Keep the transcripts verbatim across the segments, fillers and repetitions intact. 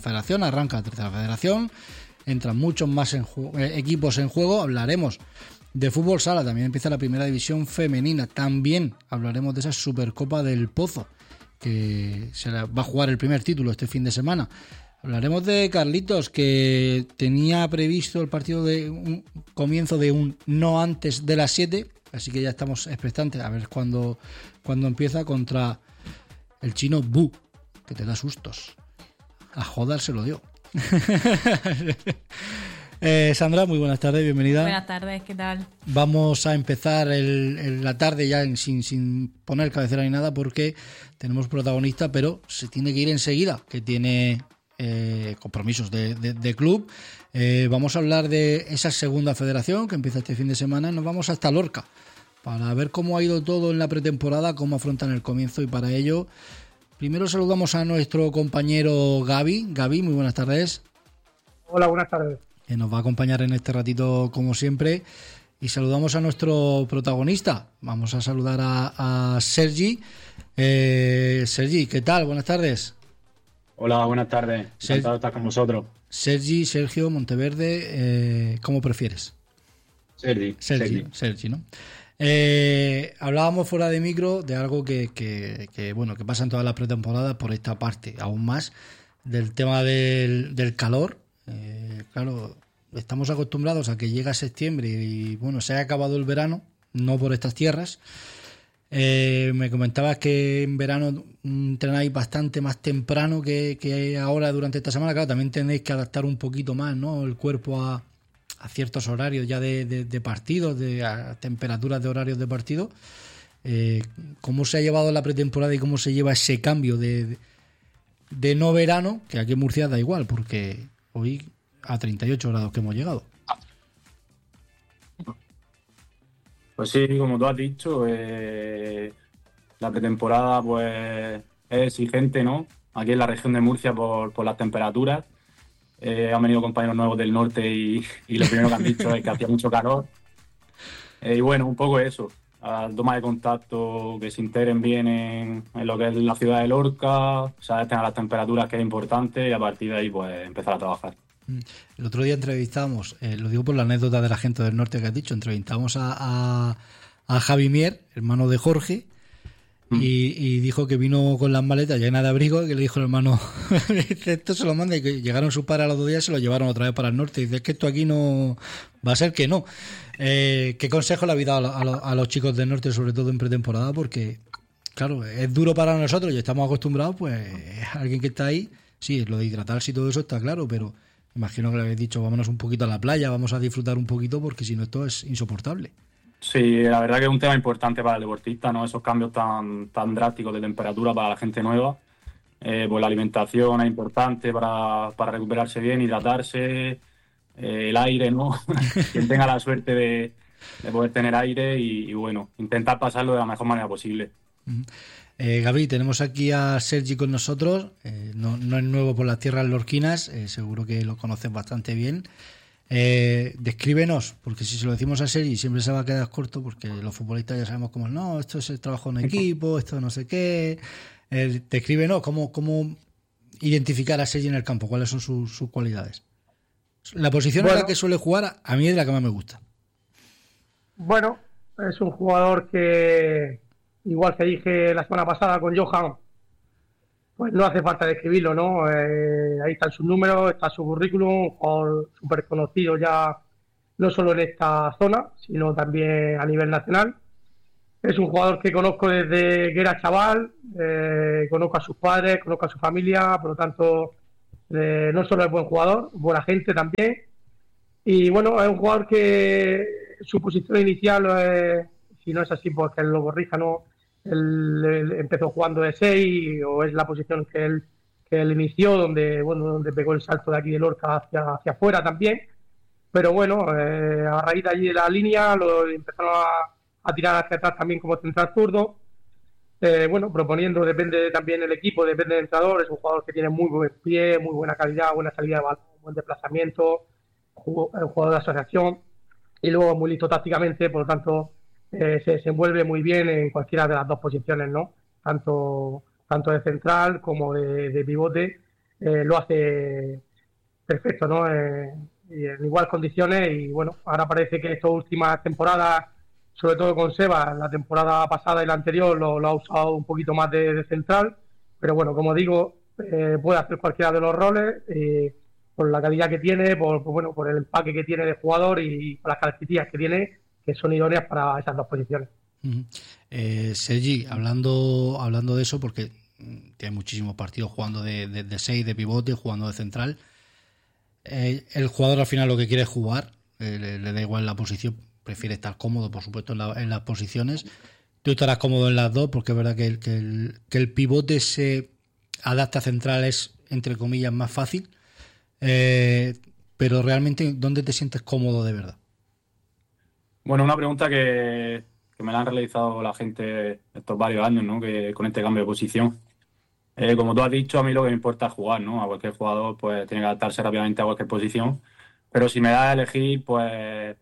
federación, arranca la tercera federación, entran muchos más en ju- eh, equipos en juego, hablaremos de fútbol sala, también empieza la primera división femenina, también hablaremos de esa Supercopa del Pozo, que se la va a jugar el primer título este fin de semana. Hablaremos de Carlitos, que tenía previsto el partido de un comienzo de un no antes de las siete, así que ya estamos expectantes a ver cuándo, cuándo empieza contra el chino Bu, que te da sustos. A Jodar se lo dio. eh, Sandra, muy buenas tardes, bienvenida. Buenas tardes, ¿qué tal? Vamos a empezar el, el, la tarde ya en, sin, sin poner cabecera ni nada, porque tenemos protagonista, pero se tiene que ir enseguida, que tiene eh, compromisos de, de, de club. Eh, vamos a hablar de esa segunda federación que empieza este fin de semana. Nos vamos hasta Lorca para ver cómo ha ido todo en la pretemporada, cómo afrontan el comienzo, y para ello primero saludamos a nuestro compañero Gaby. Gaby, muy buenas tardes. Hola, buenas tardes. Que nos va a acompañar en este ratito como siempre. Y saludamos a nuestro protagonista. Vamos a saludar a, a Sergi. Eh, Sergi, ¿qué tal? Buenas tardes. Hola, buenas tardes. Encantado de estar con vosotros. Sergi, Sergio, Monteverde, eh, ¿cómo prefieres? Sergi. Sergi, Sergi, Sergi, ¿no? Eh, hablábamos fuera de micro de algo que, que, que bueno que pasa en todas las pretemporadas, por esta parte aún más del tema del, del calor. Eh, claro, estamos acostumbrados a que llega septiembre y bueno, se ha acabado el verano, no por estas tierras. Eh, me comentabas que en verano entrenáis bastante más temprano que, que ahora durante esta semana. Claro, también tenéis que adaptar un poquito más, ¿no?, el cuerpo a, a ciertos horarios ya de, de, de partidos, de a temperaturas de horarios de partido. Eh, ¿Cómo se ha llevado la pretemporada y cómo se lleva ese cambio de, de, de no verano? Que aquí en Murcia da igual, porque hoy a treinta y ocho grados que hemos llegado. Pues sí, como tú has dicho, eh, la pretemporada pues es exigente, ¿no? Aquí en la región de Murcia por, por las temperaturas. Eh, han venido compañeros nuevos del norte y, y lo primero que han dicho es que hacía mucho calor. Eh, y bueno, un poco eso, la toma de contacto, que se integren bien en, en lo que es la ciudad de Lorca, se adapten a las temperaturas, que es importante, y a partir de ahí pues empezar a trabajar. El otro día entrevistamos, eh, lo digo por la anécdota de la gente del norte que has dicho, entrevistamos a, a, a Javi Mier, hermano de Jorge, mm. y, y dijo que vino con las maletas llenas de abrigo, y que le dijo el hermano, esto se lo manda, y que llegaron sus padres a los dos días y se lo llevaron otra vez para el norte. Y dice, es que esto aquí no va a ser que no. Eh, ¿Qué consejo le habéis dado a, a, a los chicos del norte, sobre todo en pretemporada? Porque, claro, es duro para nosotros y estamos acostumbrados, pues alguien que está ahí, sí, lo de hidratarse y todo eso está claro, pero imagino que le habéis dicho, vámonos un poquito a la playa, vamos a disfrutar un poquito, porque si no esto es insoportable. Sí, la verdad que es un tema importante para el deportista, ¿no? Esos cambios tan, tan drásticos de temperatura para la gente nueva. Eh, pues la alimentación es importante para, para recuperarse bien, hidratarse, eh, el aire, ¿no? Quien tenga la suerte de, de poder tener aire y, y, bueno, intentar pasarlo de la mejor manera posible. Uh-huh. Eh, Gaby, tenemos aquí a Sergi con nosotros, eh, no, no es nuevo por las tierras lorquinas, eh, seguro que lo conoces bastante bien. Eh, descríbenos, porque si se lo decimos a Sergi siempre se va a quedar corto, porque los futbolistas ya sabemos cómo, no, esto es el trabajo en equipo, esto no sé qué. Eh, descríbenos cómo, cómo identificar a Sergi en el campo, cuáles son sus, sus cualidades. La posición bueno, en la que suele jugar a mí es la que más me gusta. Bueno, es un jugador que, igual que dije la semana pasada con Johan, pues no hace falta describirlo, ¿no? Eh, ahí están sus números, está su currículum, un jugador súper conocido ya, no solo en esta zona, sino también a nivel nacional. Es un jugador que conozco desde que era chaval, eh, conozco a sus padres, conozco a su familia, por lo tanto, eh, no solo es buen jugador, buena gente también. Y bueno, es un jugador que su posición inicial, eh, si no es así, pues que él lo corrija, ¿no? Él, él empezó jugando de seis, o es la posición que él, que él inició, donde bueno donde pegó el salto de aquí de Lorca hacia, hacia afuera también. Pero bueno, eh, a raíz de allí de la línea, lo empezaron a, a tirar hacia atrás también como central zurdo. Eh, bueno, proponiendo, depende también del equipo, depende del entrenador. Es un jugador que tiene muy buen pie, muy buena calidad, buena salida de balón, buen desplazamiento, un jugador de asociación, y luego muy listo tácticamente, por lo tanto eh, se desenvuelve muy bien en cualquiera de las dos posiciones, ¿no? Tanto, tanto de central como de, de pivote. eh, lo hace perfecto, ¿no? Eh, y en igual condiciones y bueno, ahora parece que estas últimas temporadas, sobre todo con Seba, la temporada pasada y la anterior lo, lo ha usado un poquito más de, de central, pero bueno, como digo, eh, puede hacer cualquiera de los roles eh, por la calidad que tiene, por, por, bueno, por el empaque que tiene de jugador y por las características que tiene, que son idóneas para esas dos posiciones. Uh-huh. eh, Sergi, hablando, hablando de eso, porque tiene muchísimos partidos jugando de, de, de seis, de pivote, jugando de central. Eh, el jugador al final lo que quiere es jugar, eh, le, le da igual la posición, prefiere estar cómodo, por supuesto, en, la, en las posiciones. Tú estarás cómodo en las dos, porque es verdad que el, que el, que el pivote se adapta a central es, entre comillas, más fácil. Eh, pero realmente, ¿dónde te sientes cómodo de verdad? Bueno, una pregunta que, que me la han realizado la gente estos varios años, ¿no? Que con este cambio de posición. Eh, como tú has dicho, a mí lo que me importa es jugar, ¿no? A cualquier jugador pues tiene que adaptarse rápidamente a cualquier posición. Pero si me da a elegir, pues,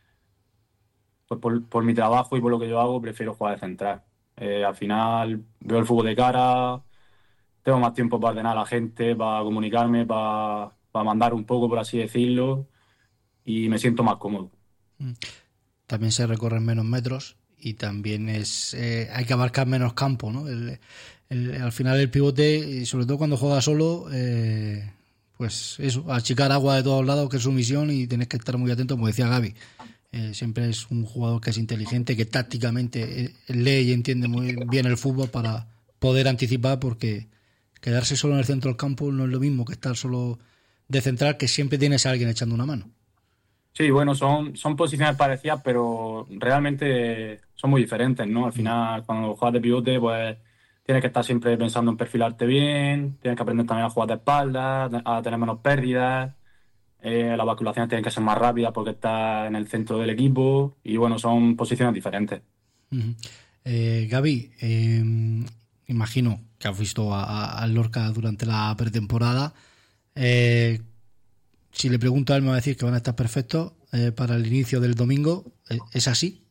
pues por, por mi trabajo y por lo que yo hago, prefiero jugar de central. Eh, al final veo el fútbol de cara, tengo más tiempo para ordenar a la gente, para comunicarme, para, para mandar un poco, por así decirlo, y me siento más cómodo. También se recorren menos metros y también es eh, hay que abarcar menos campo, ¿no? El, el, al final el pivote, y sobre todo cuando juega solo, eh, pues eso, achicar agua de todos lados, que es su misión, y tenés que estar muy atento, como decía Gaby. Eh, siempre es un jugador que es inteligente, que tácticamente eh, lee y entiende muy bien el fútbol para poder anticipar, porque quedarse solo en el centro del campo no es lo mismo que estar solo de central, que siempre tienes a alguien echando una mano. Sí, bueno, son, son posiciones parecidas, pero realmente son muy diferentes, ¿no? Al final, cuando juegas de pivote, pues tienes que estar siempre pensando en perfilarte bien, tienes que aprender también a jugar de espaldas, a tener menos pérdidas, eh, las basculaciones tienen que ser más rápidas porque estás en el centro del equipo, y bueno, son posiciones diferentes. Uh-huh. Eh, Gaby, eh, imagino que has visto a, a Lorca durante la pretemporada. Eh, si le pregunto a él, me va a decir que van a estar perfectos eh, para el inicio del domingo. ¿Es así?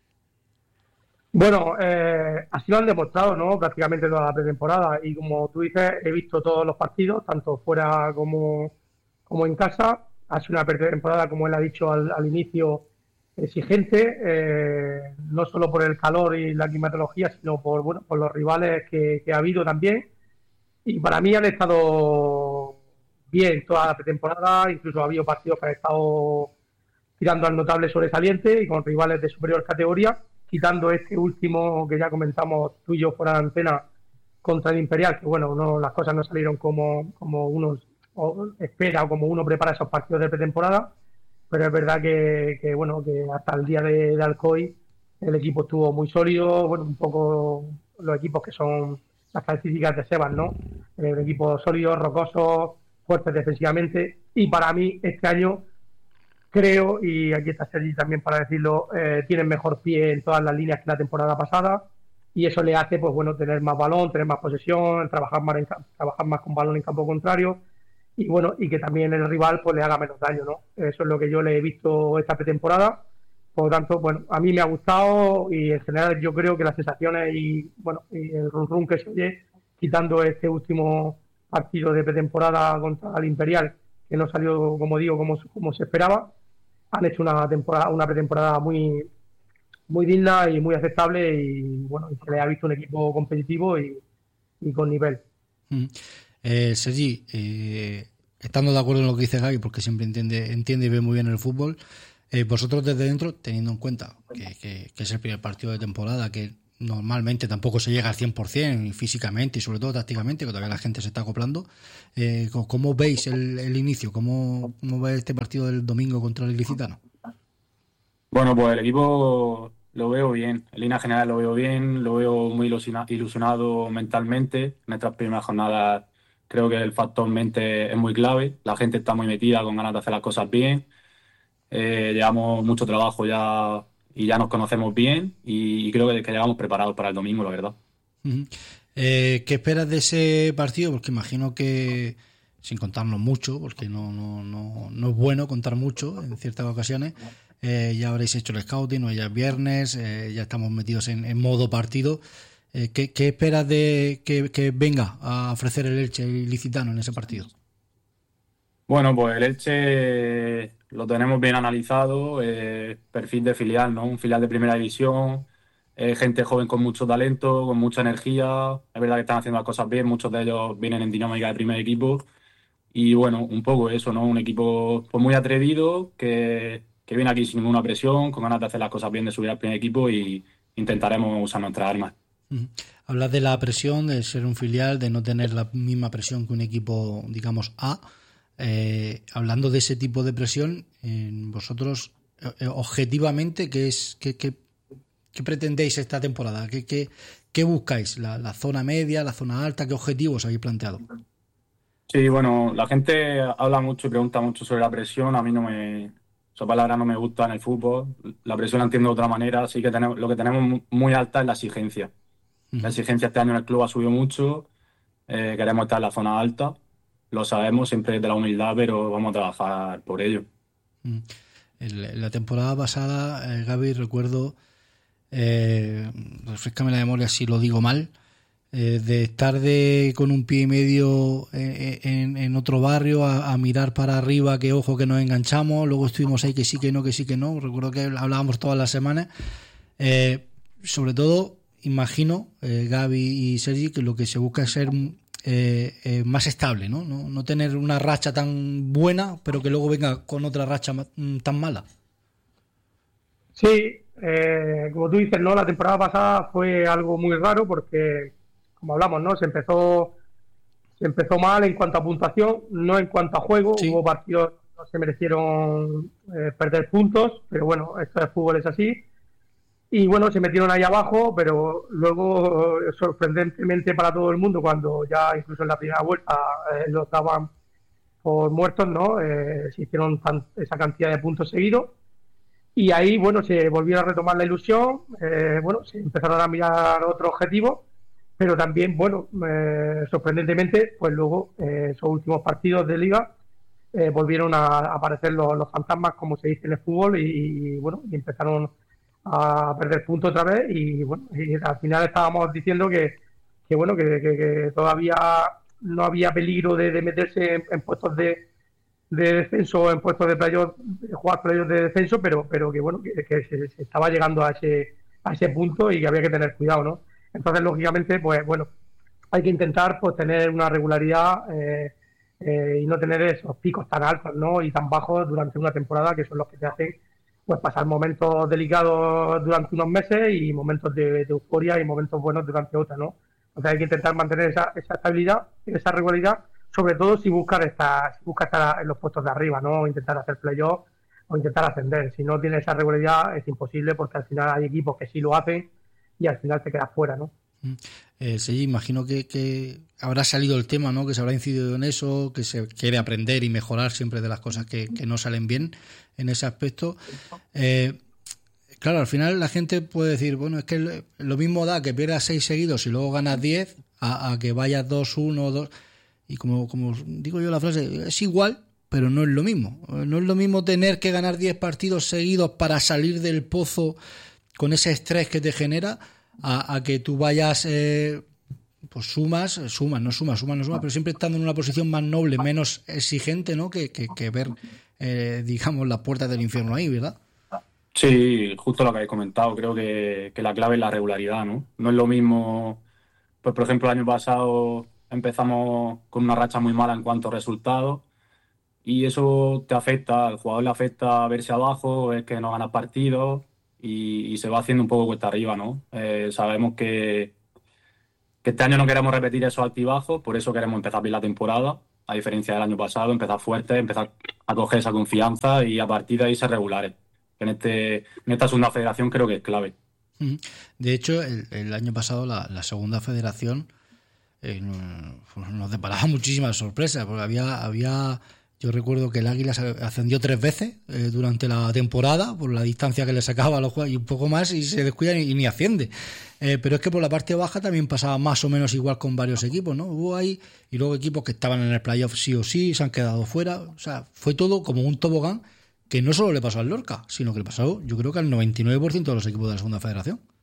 Bueno, eh, así lo han demostrado, ¿no? Prácticamente toda la pretemporada. Y como tú dices, he visto todos los partidos, tanto fuera como, como en casa. Ha sido una pretemporada, como él ha dicho al, al inicio, exigente, eh, no solo por el calor y la climatología, sino por, bueno, por los rivales que, que ha habido también. Y para mí han estado bien toda la pretemporada, incluso ha habido partidos que han estado tirando al notable sobresaliente y con rivales de superior categoría, quitando este último que ya comentamos tú y yo fuera de antena contra el Imperial, que bueno, no, las cosas no salieron como, como uno espera o como uno prepara esos partidos de pretemporada, pero es verdad que, que bueno, que hasta el día de, de Alcoy el equipo estuvo muy sólido, bueno, un poco los equipos que son las características de Sebas, ¿no? Eh, un equipo sólido, rocoso, fuertes defensivamente, y para mí este año creo, y aquí está Sergi también para decirlo, eh, tienen mejor pie en todas las líneas que la temporada pasada, y eso le hace, pues bueno, tener más balón, tener más posesión, trabajar más, en, trabajar más con balón en campo contrario, y bueno, y que también el rival pues le haga menos daño, ¿no? Eso es lo que yo le he visto esta pretemporada. Por lo tanto, bueno, a mí me ha gustado, y en general yo creo que las sensaciones y bueno, y el run run que se oye, quitando este último partido de pretemporada contra el Imperial, que no salió, como digo, como, como se esperaba, han hecho una temporada, una pretemporada muy muy digna y muy aceptable, y bueno, se le ha visto un equipo competitivo y, y con nivel. Mm. Eh, Sergi, eh, estando de acuerdo en lo que dice Gaby, porque siempre entiende, entiende y ve muy bien el fútbol, eh, vosotros desde dentro, teniendo en cuenta que, que, que es el primer partido de temporada, que normalmente tampoco se llega al cien por ciento físicamente y sobre todo tácticamente, que todavía la gente se está acoplando, eh, ¿cómo veis el, el inicio? ¿Cómo, ¿Cómo veis este partido del domingo contra el Ilicitano? Bueno, pues el equipo lo veo bien, en línea general lo veo bien, lo veo muy ilusionado mentalmente. En estas primeras jornadas creo que el factor mente es muy clave, la gente está muy metida, con ganas de hacer las cosas bien. Eh, llevamos mucho trabajo ya y ya nos conocemos bien, y, y creo que, que llegamos preparados para el domingo, la verdad. Uh-huh. Eh, ¿Qué esperas de ese partido? Porque imagino que, sin contarnos mucho, porque no, no, no, no es bueno contar mucho en ciertas ocasiones, eh, ya habréis hecho el scouting, o ya es viernes, eh, ya estamos metidos en, en modo partido. Eh, ¿qué, ¿Qué esperas de que, que venga a ofrecer el Elche ilicitano en ese partido? Bueno, pues el Elche lo tenemos bien analizado, eh, perfil de filial, ¿no? Un filial de primera división, eh, gente joven con mucho talento, con mucha energía. Es verdad que están haciendo las cosas bien, muchos de ellos vienen en dinámica de primer equipo. Y bueno, un poco eso, ¿no? Un equipo pues, muy atrevido, que, que viene aquí sin ninguna presión, con ganas de hacer las cosas bien, de subir al primer equipo y intentaremos usar nuestras armas. Uh-huh. Hablas de la presión, de ser un filial, de no tener la misma presión que un equipo, digamos, A. Eh, hablando de ese tipo de presión, eh, vosotros, eh, objetivamente, ¿qué, es, qué, qué, qué pretendéis esta temporada? ¿Qué, qué, qué buscáis? ¿La, ¿La zona media, la zona alta? ¿Qué objetivos habéis planteado? Sí, bueno, la gente habla mucho y pregunta mucho sobre la presión. A mí no me... Esa palabra no me gusta en el fútbol. La presión la entiendo de otra manera. Sí que tenemos, lo que tenemos muy alta es la exigencia. Uh-huh. La exigencia este año en el club ha subido mucho. Eh, queremos estar en la zona alta. Lo sabemos, siempre desde la humildad, pero vamos a trabajar por ello. Uh-huh. En la temporada pasada, eh, Gaby, recuerdo, eh, refrescame la memoria si lo digo mal, Eh, de estar de, con un pie y medio eh, en, en otro barrio a, a mirar para arriba, que ojo que nos enganchamos, luego estuvimos ahí que sí, que no, que sí, que no, recuerdo que hablábamos todas las semanas, eh, sobre todo imagino, eh, Gaby y Sergi, que lo que se busca es ser eh, eh, más estable, ¿no? ¿no? No tener una racha tan buena, pero que luego venga con otra racha tan mala. Sí, eh, como tú dices, ¿no? La temporada pasada fue algo muy raro porque, como hablamos, ¿no? Se empezó se empezó mal en cuanto a puntuación, no en cuanto a juego. Sí. Hubo partidos que no se merecieron eh, perder puntos, pero bueno, esto de fútbol es así. Y bueno, se metieron ahí abajo, pero luego, sorprendentemente para todo el mundo, cuando ya incluso en la primera vuelta eh, los daban por muertos, ¿no? Eh, se hicieron tan, esa cantidad de puntos seguidos. Y ahí, bueno, se volvió a retomar la ilusión, eh, bueno, se empezaron a mirar otros objetivos. Pero también, bueno, eh, sorprendentemente, pues luego, eh, esos últimos partidos de Liga, eh, volvieron a aparecer los, los fantasmas, como se dice en el fútbol, y, y bueno, y empezaron a perder puntos otra vez, y bueno, y al final estábamos diciendo que, que bueno, que, que, que todavía no había peligro de, de meterse en, en puestos de, de descenso, en puestos de playoff, de jugar playoff de descenso, pero, pero que bueno, que, que se, se estaba llegando a ese, a ese punto y que había que tener cuidado, ¿no? Entonces, lógicamente, pues bueno, hay que intentar pues tener una regularidad eh, eh, y no tener esos picos tan altos, ¿no? Y tan bajos durante una temporada, que son los que te hacen pues pasar momentos delicados durante unos meses y momentos de, de euforia y momentos buenos durante otros, ¿no? Entonces hay que intentar mantener esa, esa estabilidad, esa regularidad, sobre todo si buscar estar, si busca estar en los puestos de arriba, ¿no? O intentar hacer playoff o intentar ascender. Si no tienes esa regularidad es imposible, porque al final hay equipos que sí lo hacen y al final te quedas fuera, ¿no? Eh, sí, imagino que, que habrá salido el tema, ¿no? Que se habrá incidido en eso, que se quiere aprender y mejorar siempre de las cosas que, que no salen bien en ese aspecto. Eh, claro, al final la gente puede decir, bueno, es que lo mismo da que pierdas seis seguidos y luego ganas diez a, a que vayas dos uno, dos... Y como, como digo yo la frase, es igual, pero no es lo mismo. No es lo mismo tener que ganar diez partidos seguidos para salir del pozo con ese estrés que te genera, a, a que tú vayas, eh, pues sumas, sumas, no sumas, sumas, no sumas, pero siempre estando en una posición más noble, menos exigente, ¿no? Que, que, que ver, eh, digamos, las puertas del infierno ahí, ¿verdad? Sí, justo lo que habéis comentado. Creo que, que la clave es la regularidad, ¿no? No es lo mismo, pues por ejemplo, el año pasado empezamos con una racha muy mala en cuanto a resultados y eso te afecta, al jugador le afecta verse abajo, ver que no ganas partidos. Y, y se va haciendo un poco cuesta arriba, ¿no? Eh, sabemos que, que este año no queremos repetir esos altibajos, por eso queremos empezar bien la temporada, a diferencia del año pasado, empezar fuerte, empezar a coger esa confianza y a partir de ahí ser regulares. En, este, en esta segunda federación creo que es clave. De hecho, el, el año pasado la, la segunda federación eh, nos deparaba muchísimas sorpresas, porque había... había Yo recuerdo que el Águila ascendió tres veces eh, durante la temporada por la distancia que le sacaba a los jugadores y un poco más y se descuida y, y ni asciende. Eh, pero es que por la parte baja también pasaba más o menos igual con varios equipos, ¿no? Hubo ahí y luego equipos que estaban en el playoff sí o sí, se han quedado fuera. O sea, fue todo como un tobogán que no solo le pasó al Lorca, sino que le pasó, yo creo que al noventa y nueve por ciento de los equipos de la segunda federación.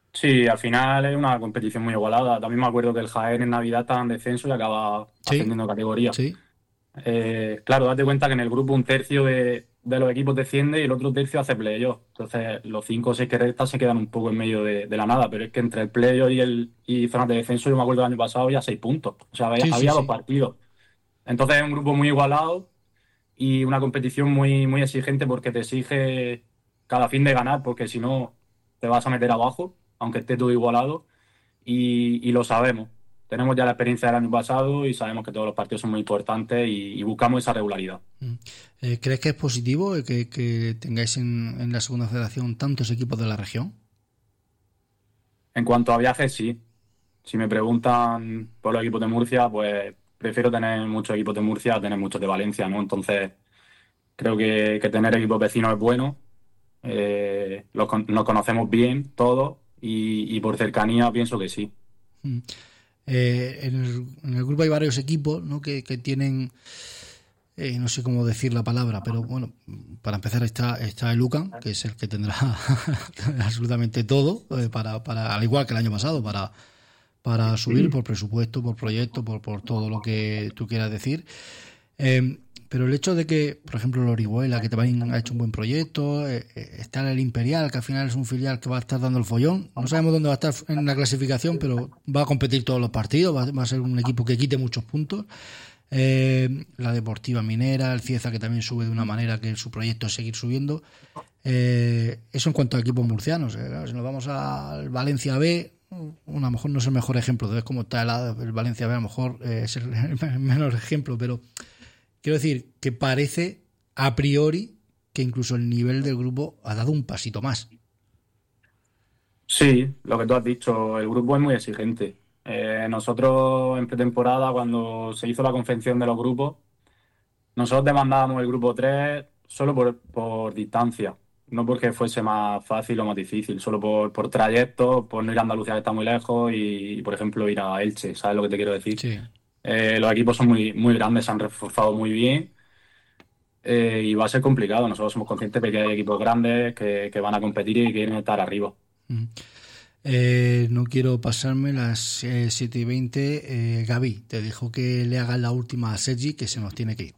Sí, al final es una competición muy igualada. También me acuerdo que el Jaén en Navidad estaba en descenso y acaba Sí, ascendiendo categoría. sí. Eh, claro, date cuenta que en el grupo un tercio de, de los equipos desciende y el otro tercio hace playoff. Entonces, los cinco o seis que restan se quedan un poco en medio de, de la nada. Pero es que entre el playoff y el y zonas de descenso, yo me acuerdo del año pasado, había seis puntos. O sea, había, Sí, sí, había dos sí. partidos. Entonces, es un grupo muy igualado y una competición muy, muy exigente porque te exige cada fin de ganar, porque si no, te vas a meter abajo, aunque esté todo igualado. Y, y lo sabemos. Tenemos ya la experiencia del año pasado y sabemos que todos los partidos son muy importantes y, y buscamos esa regularidad. Mm. Eh, ¿Crees que es positivo eh, que, que tengáis en, en la segunda federación tantos equipos de la región? En cuanto a viajes, sí. Si me preguntan por los equipos de Murcia, pues prefiero tener muchos equipos de Murcia a tener muchos de Valencia, ¿no? Entonces, creo que, que tener equipos vecinos es bueno. Eh, los con- nos conocemos bien todos y, y por cercanía pienso que sí. Mm. Eh, en, el, en el grupo hay varios equipos, ¿no? que, que tienen, eh, no sé cómo decir la palabra, pero bueno, para empezar está, está el UCAN, que es el que tendrá absolutamente todo, eh, para, para, al igual que el año pasado, para, para subir por presupuesto, por proyecto, por, por todo lo que tú quieras decir. Eh, pero el hecho de que, por ejemplo, el Orihuela, que también ha hecho un buen proyecto, eh, eh, está el Imperial, que al final es un filial que va a estar dando el follón. No sabemos dónde va a estar en la clasificación, pero va a competir todos los partidos, va, va a ser un equipo que quite muchos puntos. Eh, la Deportiva Minera, el Cieza, que también sube de una manera que su proyecto es seguir subiendo. Eh, eso en cuanto a equipos murcianos. Eh, claro, si nos vamos al Valencia B, a lo mejor no es el mejor ejemplo, de cómo está el, el Valencia B, a lo mejor eh, es el, el menor ejemplo, pero quiero decir que parece a priori que incluso el nivel del grupo ha dado un pasito más. Sí, lo que tú has dicho, el grupo es muy exigente. Eh, nosotros en pretemporada, cuando se hizo la confección de los grupos, nosotros demandábamos el grupo tres solo por, por distancia, no porque fuese más fácil o más difícil, solo por, por trayectos, por no ir a Andalucía que está muy lejos y, por ejemplo, ir a Elche, ¿sabes lo que te quiero decir? Sí. Eh, los equipos son muy, muy grandes, se han reforzado muy bien eh, y va a ser complicado. Nosotros somos conscientes de que hay equipos grandes que, que van a competir y que quieren estar arriba. Mm. Eh, no quiero pasarme las eh, siete y veinte. Eh, Gaby, te dejo que le hagas la última a Sergi, que se nos tiene que ir.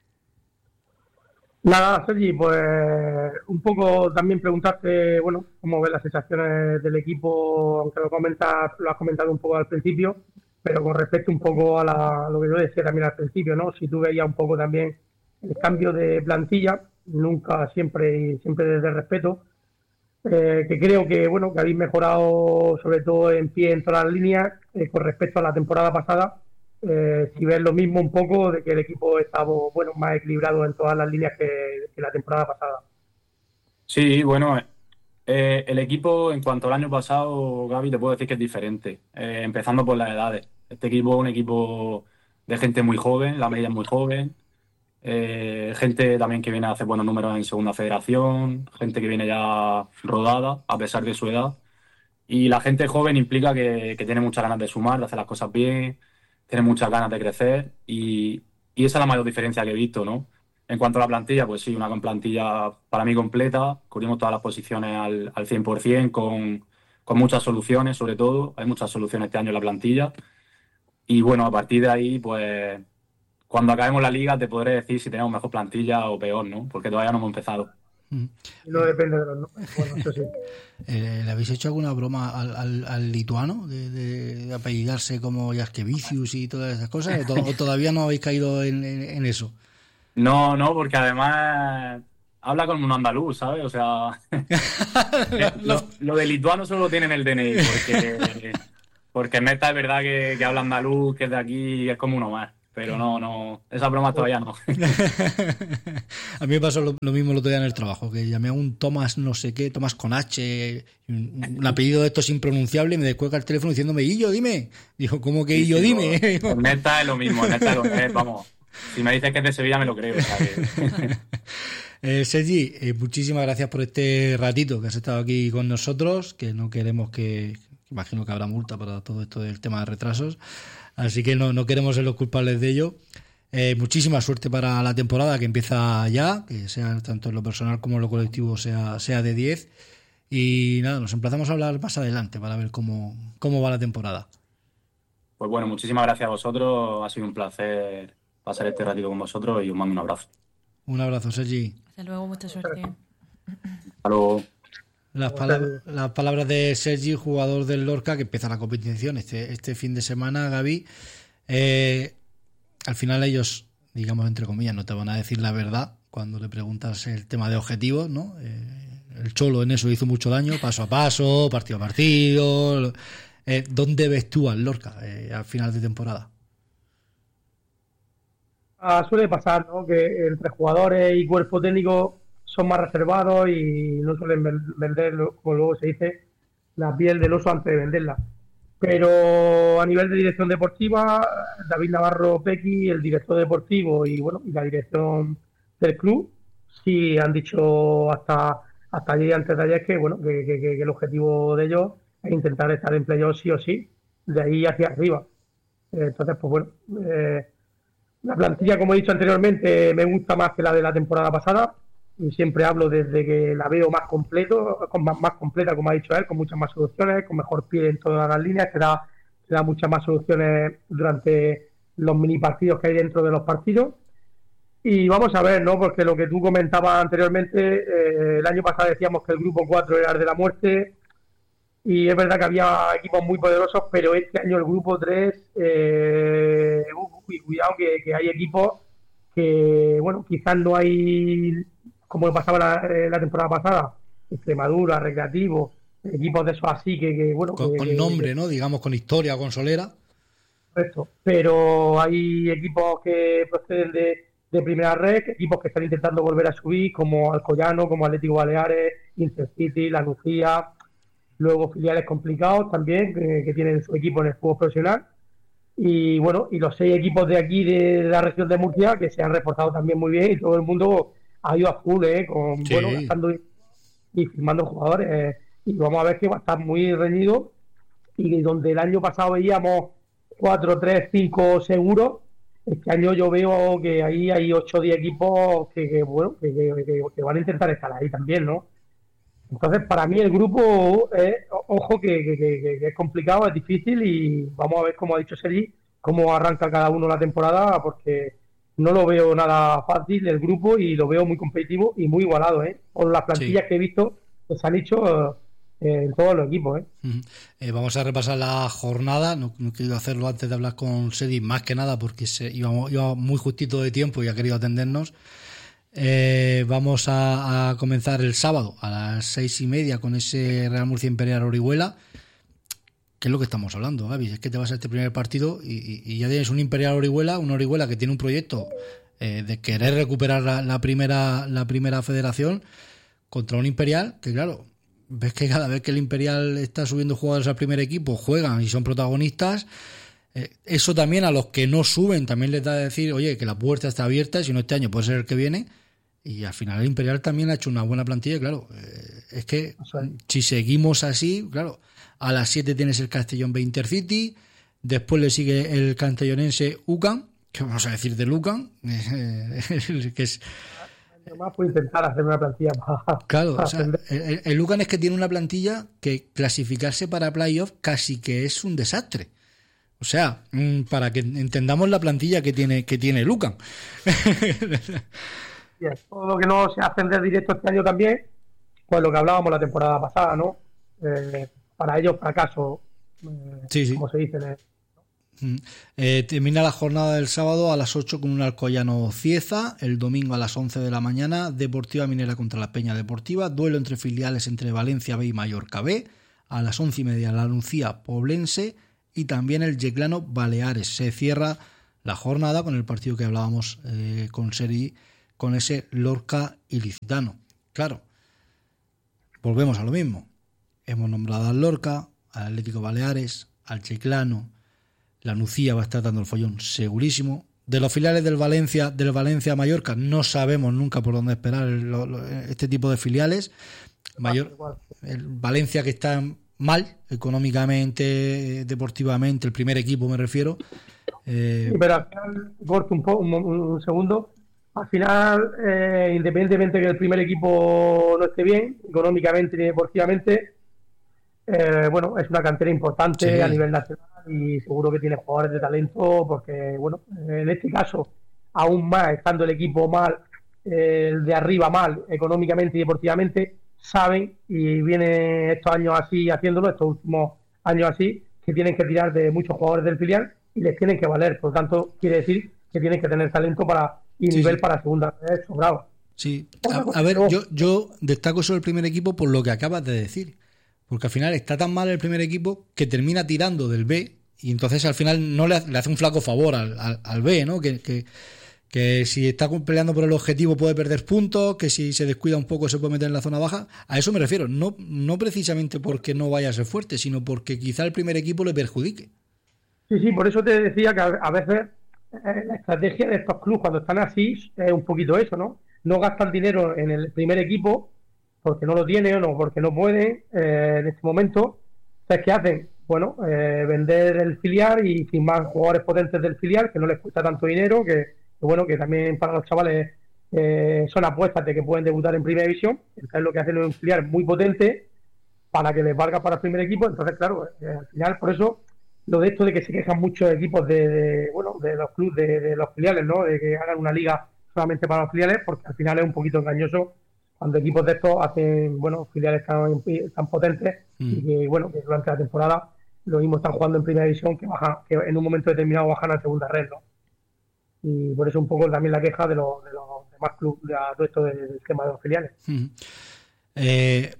Nada, Sergi, pues un poco también preguntarte, bueno, cómo ves las sensaciones del equipo, aunque lo comentas, lo has comentado un poco al principio, pero con respecto un poco a, la, a lo que yo decía también al principio, ¿no? Si tú veías un poco también el cambio de plantilla, nunca, siempre y siempre desde el respeto, eh, que creo que, bueno, que habéis mejorado sobre todo en pie en todas las líneas eh, con respecto a la temporada pasada. Eh, si ves lo mismo un poco de que el equipo estaba bueno más equilibrado en todas las líneas que, que la temporada pasada. Sí, bueno, eh, el equipo en cuanto al año pasado, Gaby, te puedo decir que es diferente, eh, empezando por las edades. Este equipo es un equipo de gente muy joven, la media es muy joven, eh, gente también que viene a hacer buenos números en segunda federación, gente que viene ya rodada a pesar de su edad. Y la gente joven implica que, que tiene muchas ganas de sumar, de hacer las cosas bien, tiene muchas ganas de crecer y, y esa es la mayor diferencia que he visto, ¿no? En cuanto a la plantilla, pues sí, una plantilla para mí completa, cubrimos todas las posiciones al, al cien por ciento con, con muchas soluciones, sobre todo, hay muchas soluciones este año en la plantilla y bueno, a partir de ahí, pues cuando acabemos la liga te podré decir si tenemos mejor plantilla o peor, ¿no? Porque todavía no hemos empezado. Mm. No depende de los números, bueno, eso sí. Eh, ¿Le habéis hecho alguna broma al, al, al lituano de, de, de apellidarse como Jaskevicius y todas esas cosas? ¿O, to- o todavía no habéis caído en, en, en eso? No, no, porque además habla como un andaluz, ¿sabes? O sea, lo, lo de lituano solo lo tiene en el D N I, porque, porque Meta es verdad que, que habla andaluz, que es de aquí y es como uno más. Pero no, no, esas bromas todavía no. A mí me pasó lo, lo mismo el otro día en el trabajo, que llamé a un Tomás no sé qué, Tomás con H, un, un apellido de estos impronunciable, y me descuelga el teléfono diciéndome, Illo, dime. Dijo, ¿cómo que Sí, Illo, sí, dime? En Meta es lo mismo, en Meta es lo es, vamos. Si me dices que es de Sevilla me lo creo, ¿sabes? Eh, Sergi, eh, muchísimas gracias por este ratito que has estado aquí con nosotros, que no queremos que, imagino que habrá multa para todo esto del tema de retrasos, así que no, no queremos ser los culpables de ello. Eh, muchísima suerte para la temporada que empieza ya, que sea tanto en lo personal como en lo colectivo sea, sea de diez. Y nada, nos emplazamos a hablar más adelante para ver cómo, cómo va la temporada. Pues bueno, muchísimas gracias a vosotros. Ha sido un placer pasar este ratito con vosotros y os mando un abrazo. Un abrazo, Sergi. Hasta luego, mucha suerte. Hasta luego. Las, palab- las palabras de Sergi, jugador del Lorca, que empieza la competición este, este fin de semana, Gaby. Eh, al final ellos, digamos entre comillas, no te van a decir la verdad cuando le preguntas el tema de objetivos, ¿no? Eh, el Cholo en eso hizo mucho daño, paso a paso, partido a partido. Eh, ¿Dónde ves tú al Lorca eh, al final de temporada? Ah, suele pasar, ¿no? Que entre jugadores y cuerpo técnico son más reservados y no suelen vender, como luego se dice, la piel del oso antes de venderla. Pero a nivel de dirección deportiva, David Navarro Pequi, el director deportivo y bueno y la dirección del club, sí han dicho hasta hasta ayer y antes de ayer que bueno que, que, que el objetivo de ellos es intentar estar en playoff sí o sí, de ahí hacia arriba. Entonces, pues bueno, eh, la plantilla, como he dicho anteriormente, me gusta más que la de la temporada pasada. Y siempre hablo desde que la veo más completo, con más, más completa, como ha dicho él, con muchas más soluciones, con mejor pie en todas las líneas, que da, que da muchas más soluciones durante los mini partidos que hay dentro de los partidos. Y vamos a ver, ¿no? Porque lo que tú comentabas anteriormente, eh, el año pasado decíamos que el grupo cuatro era el de la muerte, y es verdad que había equipos muy poderosos, pero este año el grupo tres, eh, uy, cuidado que, que hay equipos que, bueno, quizás no hay, como pasaba la, la temporada pasada, Extremadura, Recreativo, equipos de esos así que, que bueno... Con, que, con que, nombre, que, ¿no? Digamos, con historia, con solera. Correcto. Pero hay equipos que proceden de, de Primera Red, equipos que están intentando volver a subir, como Alcoyano, como Atlético Baleares, Intercity, La Lucía, luego filiales complicados también, que, que tienen su equipo en el fútbol profesional. Y bueno, y los seis equipos de aquí de la región de Murcia que se han reforzado también muy bien y todo el mundo ha ido a full, ¿eh? Con, sí. bueno, gastando y, y firmando jugadores. Eh, y vamos a ver que va a estar muy reñido. Y donde el año pasado veíamos cuatro, tres, cinco seguros, este año yo veo que ahí hay ocho o diez equipos que, que bueno, que, que, que van a intentar estar ahí también, ¿no? Entonces, para mí el grupo, es, ojo, que, que, que, que es complicado, es difícil y vamos a ver, como ha dicho Sergi, cómo arranca cada uno la temporada, porque no lo veo nada fácil el grupo y lo veo muy competitivo y muy igualado, ¿eh? Por las plantillas sí. que he visto que se han hecho eh, en todos los equipos, ¿eh? Uh-huh. Eh, vamos a repasar la jornada, no, no he querido hacerlo antes de hablar con Sergi, más que nada porque se, íbamos, íbamos muy justito de tiempo y ha querido atendernos. Eh, vamos a, a comenzar el sábado a las seis y media con ese Real Murcia Imperial Orihuela. ¿Qué es lo que estamos hablando, Gaby? Es que te vas a este primer partido y, y, y ya tienes un Imperial Orihuela, una Orihuela que tiene un proyecto eh, de querer recuperar la, la primera la primera federación contra un Imperial que, claro, ves que cada vez que el Imperial está subiendo jugadores al primer equipo juegan y son protagonistas. Eh, eso también a los que no suben también les da a decir, oye, que la puerta está abierta, si no este año puede ser el que viene. Y al final el Imperial también ha hecho una buena plantilla, claro. Eh, es que si seguimos así, claro, a las siete tienes el Castellón B Intercity, después le sigue el castellonense UCAM, que vamos a decir de Lucan, eh, que es... Además puedo intentar hacer una plantilla más... Claro, o sea, el, el Lucan es que tiene una plantilla que clasificarse para playoff casi que es un desastre. O sea, para que entendamos la plantilla que tiene que tiene Lucan. Bien, todo lo que no se ascender directo este año también, pues lo que hablábamos la temporada pasada, ¿no? Eh, para ellos fracaso, eh, sí, sí. como se dice. ¿no? Eh, termina la jornada del sábado a las ocho con un Alcoyano Cieza, el domingo a las once de la mañana, Deportiva Minera contra la Peña Deportiva, duelo entre filiales entre Valencia B y Mallorca B, a las once y media la Lucía Poblense y también el Yeclano Baleares. Se cierra la jornada con el partido que hablábamos eh, con Seri, con ese Lorca ilicitano. Claro, volvemos a lo mismo. Hemos nombrado al Lorca, al Atlético Baleares, al Chiclano. La Nucía va a estar dando el follón segurísimo. De los filiales del Valencia, del Valencia a Mallorca, no sabemos nunca por dónde esperar el, lo, este tipo de filiales. Mayor, el Valencia que está mal económicamente, deportivamente, el primer equipo me refiero. Eh, sí, pero al final, corto un, po, un, un segundo. Al final, eh, independientemente de que el primer equipo no esté bien, económicamente ni deportivamente, eh, bueno, es una cantera importante Sí. a nivel nacional y seguro que tiene jugadores de talento porque, bueno, en este caso, aún más, estando el equipo mal, eh, el de arriba mal, económicamente y deportivamente, saben, y vienen estos años así haciéndolo, estos últimos años así, que tienen que tirar de muchos jugadores del filial y les tienen que valer. Por lo tanto, quiere decir que tienen que tener talento para y Sí, nivel sí. para segunda vez sobrado. Sí, Otra a, cosa a ver, que yo, yo destaco sobre el primer equipo por lo que acabas de decir. Porque al final está tan mal el primer equipo que termina tirando del B y entonces al final no le, hace- le hace un flaco favor al, al, al B, ¿no? Que, que, que si está peleando por el objetivo puede perder puntos, que si se descuida un poco se puede meter en la zona baja. A eso me refiero, no, no precisamente porque no vaya a ser fuerte, sino porque quizá el primer equipo le perjudique. Sí, sí, por eso te decía que a, a veces eh, la estrategia de estos clubes cuando están así es un poquito eso, ¿no? No gastan dinero en el primer equipo porque no lo tienen o no, porque no pueden eh, en este momento. Entonces, ¿qué hacen? Bueno, eh, vender el filial y firmar jugadores potentes del filial que no les cuesta tanto dinero, que, que bueno, que también para los chavales eh, son apuestas de que pueden debutar en primera división. Entonces, lo que hacen es un filial muy potente para que les valga para el primer equipo. Entonces, claro, eh, al final, por eso lo de esto de que se quejan muchos equipos de, de bueno, de los clubes, de, de los filiales, ¿no? De que hagan una liga solamente para los filiales, porque al final es un poquito engañoso cuando equipos de estos hacen, bueno, filiales tan, tan potentes Mm. y que, bueno, que durante la temporada lo mismo están jugando en primera división que bajan, que en un momento determinado bajan a segunda red, ¿no? Y por eso un poco también la queja de los, de los demás clubes, de todo esto del tema de los filiales. Mm. Eh,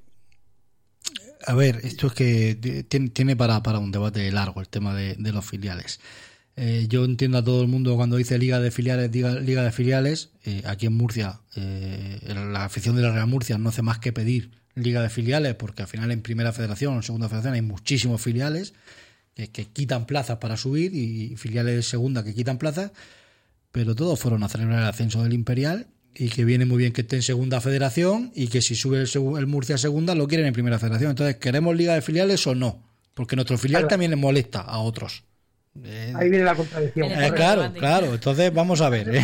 a ver, esto es que tiene, tiene para, para un debate largo el tema de, de los filiales. Eh, yo entiendo a todo el mundo cuando dice liga de filiales, diga, liga de filiales. Eh, aquí en Murcia, eh, la afición de la Real Murcia no hace más que pedir liga de filiales, porque al final en primera federación o en segunda federación hay muchísimos filiales que, que quitan plazas para subir y filiales de segunda que quitan plazas, pero todos fueron a celebrar el ascenso del Imperial y que viene muy bien que esté en segunda federación y que si sube el, el Murcia a segunda lo quieren en primera federación. Entonces, ¿queremos liga de filiales o no? Porque nuestro filial Claro. también les molesta a otros. Eh, Ahí viene la contradicción. eh, claro, claro. Entonces, vamos a ver. ¿eh?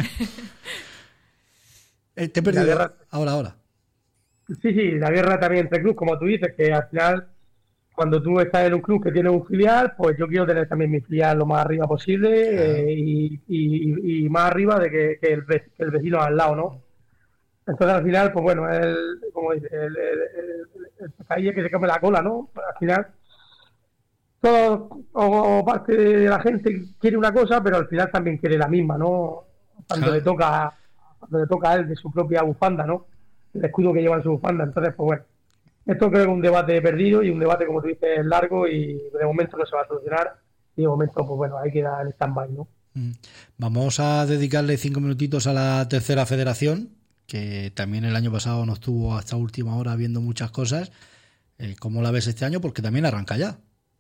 Eh, Te he perdido. La guerra- Ahora, ahora. Sí, sí, la guerra también entre clubes, como tú dices, que al final, cuando tú estás en un club que tiene un filial, pues yo quiero tener también mi filial lo más arriba posible Claro. eh, y, y- y más arriba de que, que el, ve- que el vecino al lado, ¿no? Entonces al final, pues bueno, el, como dice, el, el, el, el pescadillo que se come la cola, ¿no? Pues, al final, todo o, o parte de la gente quiere una cosa, pero al final también quiere la misma, ¿no? Cuando Claro. le toca, cuando le toca a él de su propia bufanda, ¿no? El escudo que lleva en su bufanda. Entonces, pues bueno, esto creo que es un debate perdido y un debate, como tú dices, largo y de momento no se va a solucionar y de momento, pues bueno, ahí queda en stand-by, ¿no? Mm. Vamos a dedicarle cinco minutitos a la tercera federación, que también el año pasado nos tuvo hasta última hora viendo muchas cosas. Eh, ¿Cómo la ves este año? Porque también arranca ya.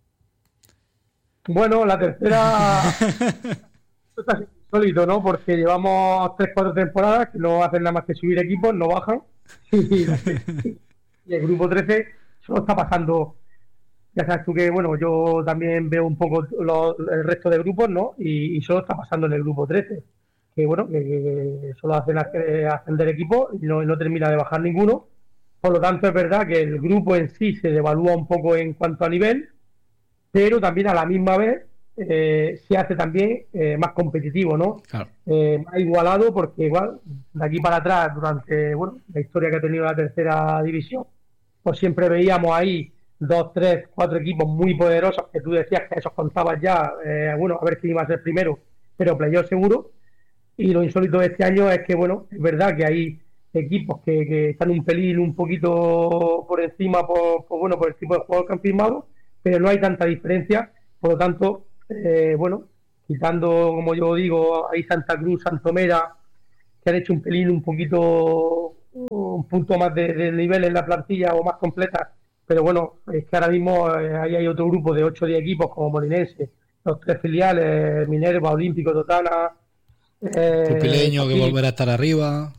Bueno, la tercera esto está insólito, ¿no? Porque llevamos tres, cuatro temporadas que no hacen nada más que subir equipos, no bajan. Y, y el grupo trece solo está pasando. Ya sabes tú que, bueno, yo también veo un poco lo- el resto de grupos, ¿no? Y, y solo está pasando en el grupo trece. Que, bueno, que, que solo hacen asc- ascender equipos y no, y no termina de bajar ninguno. Por lo tanto, es verdad que el grupo en sí se devalúa un poco en cuanto a nivel, pero también a la misma vez eh, se hace también eh, más competitivo, ¿no? Claro. Eh, más igualado, porque igual de aquí para atrás, durante bueno la historia que ha tenido la tercera división, pues siempre veíamos ahí dos, tres, cuatro equipos muy poderosos que tú decías que esos contabas ya, eh, bueno, a ver quién iba a ser primero, pero playoff seguro. Y lo insólito de este año es que, bueno, es verdad que hay equipos que, que están un pelín, un poquito por encima, por, por, bueno, por el tipo de jugador que han firmado, pero no hay tanta diferencia. Por lo tanto, eh, bueno, quitando, como yo digo, ahí Santa Cruz, Santomera, que han hecho un pelín un poquito, un punto más de, de nivel en la plantilla o más completa, pero bueno, es que ahora mismo eh, ahí hay otro grupo de ocho o diez equipos como Molinense, los tres filiales, Minerva, Olímpico, Totana, eh, Pupileño que Coquí, volverá a estar arriba.